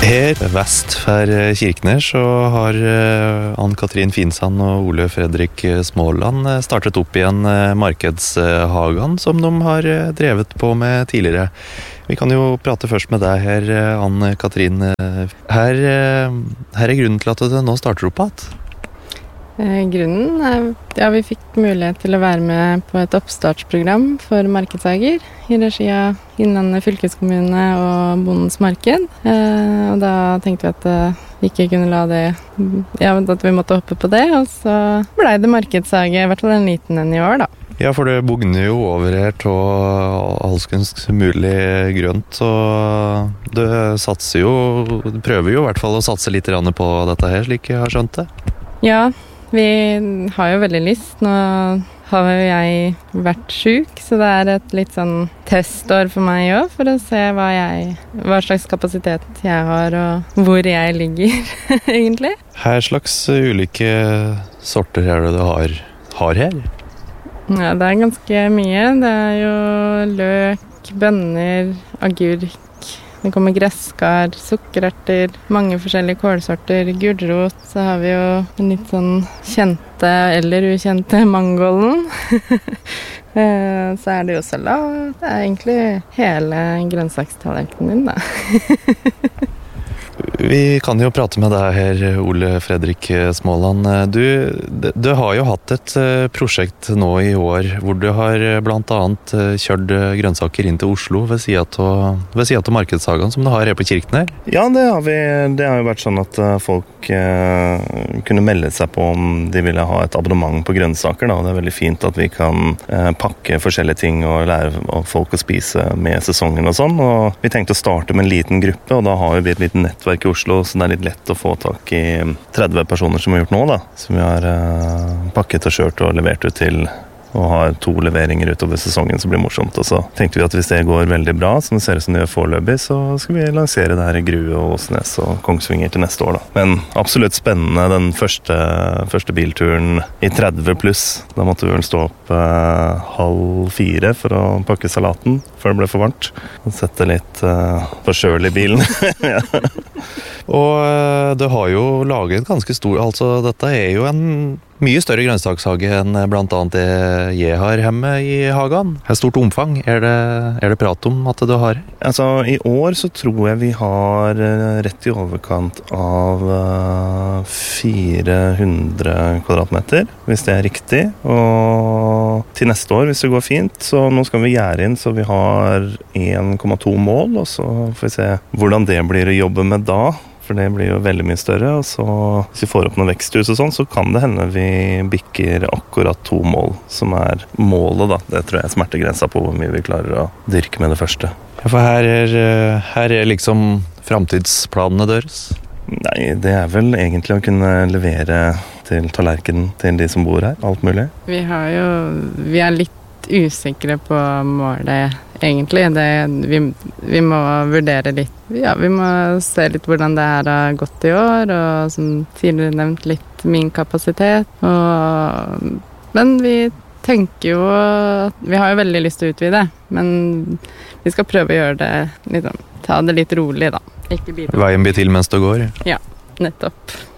Her vest for Kirkenes så har Ann-Katrin Finsand og Ole Fredrik Småland startet opp igjen markedshagen som de har drevet på med tidligere. Vi kan jo prate først med deg her, Ann-Katrin. Her er grunnen til at det nå starter opp igjen? Grunnen er vi fikk mulighet til å være med på et oppstartsprogram for markedshager i regi av Innlandet fylkeskommune og Bondens Marked. Og da tenkte vi at vi ikke kunne la det, at vi måtte hoppe på det, og så ble det markedshage, i hvert fall en liten en i år da. Ja, for det bugner jo over her til alskens mulig grønt, og du prøver jo i hvert fall å satse litt på dette her, slik jeg har skjønt det. Ja, vi har jo veldig lyst. Nå har jo jeg vært syk, så det er et litt sånn testår for meg også, for å se hva slags kapasitet jeg har, og hvor jeg ligger, egentlig. Hva slags ulike sorter er det du har her? Ja, det er ganske mye. Det er jo løk, bønner, agurk. Det kommer gresskar, sukkererter, mange forskjellige kålsorter, gulrot. Så har vi jo en litt sånn kjente eller ukjente mangolden. Så er det jo salat. Det er egentlig hele grønnsakstallerkenen din, da. Vi kan jo prate med deg her, Ole Fredrik Småland. Du har jo hatt et prosjekt nå i år, hvor du har blant annet kjørt grønnsaker inn til Oslo ved siden av markedshagen som du har her på Kirkenes. Ja, det har vi. Det har jo vært sånn at folk kunne melde seg på om de ville ha et abonnement på grønnsaker. Da. Det er veldig fint at vi kan pakke forskjellige ting og lære folk å spise med sesongen og sånn. Og vi tenkte å starte med en liten gruppe, og da har vi et lite nettverk i Oslo, så det er litt lett å få tak i 30 personer som har gjort nå, da. Som vi har pakket og kjørt og levert ut til, og har 2 leveringer utover sesongen, så blir det morsomt. Og så tenkte vi at hvis det går veldig bra, som det ser ut som det gjør foreløpig, så skal vi lansere det her i Grue og Åsnes og Kongsvinger til neste år, da. Men absolutt spennende, den første bilturen i 30 pluss. Da måtte vi vel stå opp 3:30 for å pakke salaten, før det ble for varmt. Og sette litt på kjøl i bilen. Ja. Og du har jo laget ganske stor, altså dette er jo en mye større grønnsakshage enn blant annet det jeg har hjemme i hagen. Et stort omfang. Er det prat om at du har? Altså, i år så tror jeg vi har rett i overkant av 400 kvadratmeter, hvis det er riktig. Og til neste år, hvis det går fint, så nå skal vi gjære inn, så vi har 1,2 mål, og så får vi se hvordan det blir å jobbe med da. For det blir jo veldig mye større, og så hvis vi får opp noen veksthus og sånn, så kan det hende vi bikker akkurat 2 mål, som er målet da. Det tror jeg er smertegrensa på hvor mye vi klarer å dyrke med det første. Ja, for her er liksom fremtidsplanene deres? Nei, det er vel egentlig å kunne levere til tallerkenen til de som bor her, alt mulig. Vi er litt usikre på målet, egentlig. Vi må vurdere litt. Ja, vi må se litt hvordan det her har gått i år, og som tidligere nevnt litt min kapasitet. Men vi tenker jo vi har jo veldig lyst til å utvide, men vi skal prøve å gjøre det ta det litt rolig, da. Ikke bidra. Veien blir til mens det går? Ja, nettopp.